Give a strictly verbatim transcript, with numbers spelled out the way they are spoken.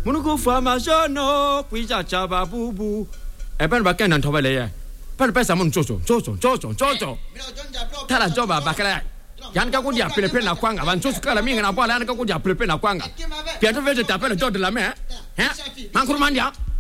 Munuku formation no, Pija Chaba Bubu. A pen back and Tobele. Pesa Mun Jojo, Jojo, Jojo, Jojo. Tell a job about Bacala. Yanka Kudia, Pilipena Quanga, and Josuka Ming and Apolanka Kudia, Pilipena Quanga. Pietro Vegeta, Joe de la Mer. Mancumandia.